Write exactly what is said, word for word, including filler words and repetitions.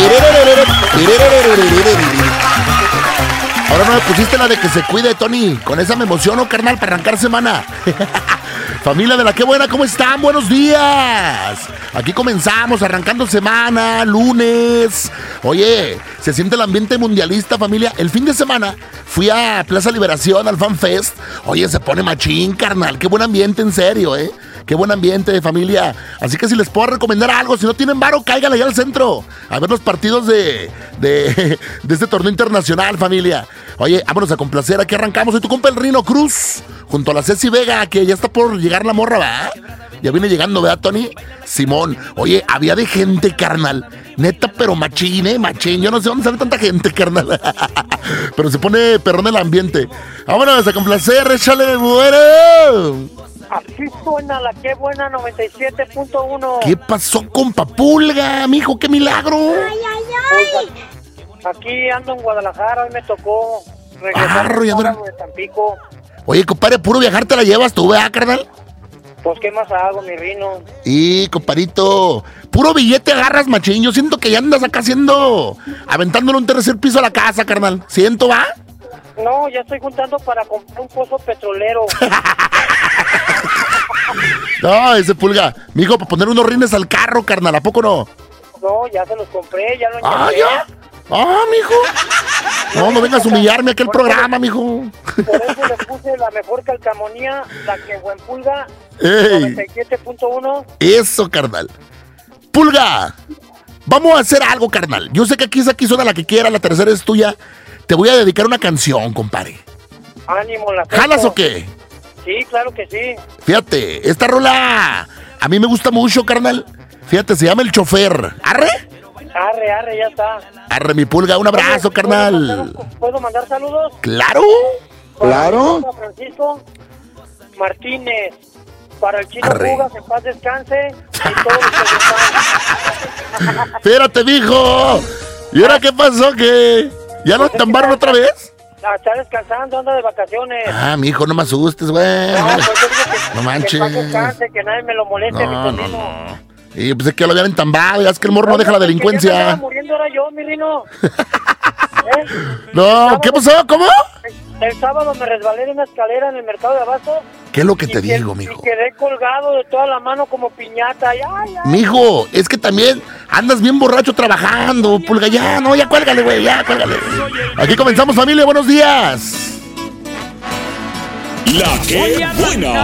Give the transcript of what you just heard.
Ahora no me pusiste la de que se cuide, Tony. Con esa me emociono, carnal, para arrancar semana. Familia de la que buena, ¿cómo están? Buenos días. Aquí comenzamos, arrancando semana, lunes. Oye, se siente el ambiente mundialista, familia. El fin de semana fui a Plaza Liberación, al Fan Fest. Oye, se pone machín, carnal. Qué buen ambiente, en serio, ¿eh? Qué buen ambiente de familia. Así que si les puedo recomendar algo, si no tienen varo, cáiganle allá al centro a ver los partidos de, de, de este torneo internacional, familia. Oye, vámonos a complacer. Aquí arrancamos. Soy tu compa el Rino Cruz, junto a la Ceci Vega, que ya está por llegar la morra, ¿verdad? Ya viene llegando, ¿verdad, Tony? Simón. Oye, había de gente, carnal. Neta, pero machín, ¿eh? Machín. Yo no sé dónde sale tanta gente, carnal. Pero se pone perrón el ambiente. Vámonos a complacer. Échale, bueno. Así suena la que buena noventa y siete punto uno. ¿Qué pasó con Papulga, mijo? ¡Qué milagro! ¡Ay, ay, ay! Pues aquí ando en Guadalajara, hoy me tocó regresar Arro, ya dura. de Tampico. Oye, compadre, puro viajar te la llevas tú, ¿verdad, carnal? Pues, ¿qué más hago, mi Rino? Y, compadrito, puro billete agarras, machín. Yo siento que ya andas acá haciendo, aventándole un tercer piso a la casa, carnal. ¿Siento, va? No, ya estoy juntando para comprar un pozo petrolero. No, ese Pulga, mijo, para poner unos rines al carro, carnal, ¿a poco no? No, ya se los compré, ya lo Ah, encargué. ya. Ah, mijo. No, no vengas a humillarme aquel programa, mijo. Por eso le puse la mejor calcamonía, la que buen Pulga, Ey. noventa y siete punto uno. Eso, carnal. Pulga, vamos a hacer algo, carnal. Yo sé que aquí es aquí suena la que quiera, la tercera es tuya. Te voy a dedicar una canción, compadre. Ánimo, la ¿Jalas acepto. o qué? Sí, claro que sí. Fíjate, esta rola a mí me gusta mucho, carnal. Fíjate, se llama El Chofer. ¿Arre? Arre, arre, ya está. Arre, mi Pulga, un abrazo, ¿Puedo carnal. mandar- ¿Puedo mandar saludos? Claro. Claro. Para Francisco Martínez, para el Chino Arre. Pugas, en paz descanse, y todos los que están. Espérate, mijo. ¿Y ahora qué pasó? ¿Qué? ¿Ya lo tambaron otra vez? Ah, está descansando, anda de vacaciones. Ah, mijo, no me asustes, güey. No, pues yo digo que, No manches. que en paz descanse, que nadie me lo moleste, mi No, no, sobrino. no. Y pues es que ya lo habían entambado, ya es que el morro no deja la El que ya me delincuencia. estaba muriendo era yo, mi Rino. ¿Eh? No, ¿qué pasó? ¿Cómo? El sábado me resbalé de una escalera en el mercado de abasto. ¿Qué es lo que y te que- digo, Y mijo? quedé colgado de toda la mano como piñata. Y, ay, ay. Mijo, es que también andas bien borracho trabajando, Pulga. Ya, no, ya cuélgale, güey, ya cuélgale. Aquí comenzamos, familia, buenos días. La que buena.